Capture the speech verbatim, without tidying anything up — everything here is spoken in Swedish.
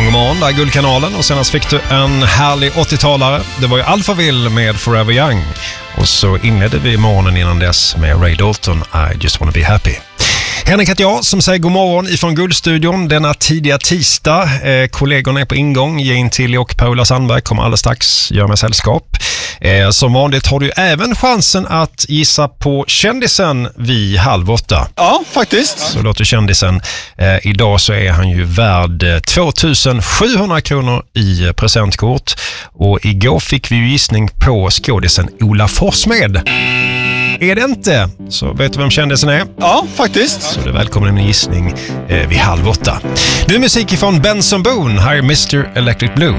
morgon, god morgon. Det är Guldkanalen och senast fick du en härlig åttiotalare. Det var ju Alphaville med Forever Young. Och så inledde vi morgonen innan dess med Ray Dalton, I Just Wanna Be Happy. Henrik heter jag som säger god morgon ifrån Guldstudion denna tidiga tisdag. Eh, kollegorna är på ingång. Jane Tilly och Paula Sandberg kommer alldeles strax göra med sällskap. Eh, som vanligt har du även chansen att gissa på kändisen vid halv åtta. Ja, faktiskt. Så låter kändisen. Eh, idag så är han ju värd tvåtusen sjuhundra kronor i presentkort. Och igår fick vi ju gissning på skådisen Ola Forssmed. Är det inte, så vet du vem kändisen är? Ja, faktiskt. Så du är välkommen med en gissning eh, vid halv åtta. Nu musik ifrån Benson Boone, här är mister Electric Blue.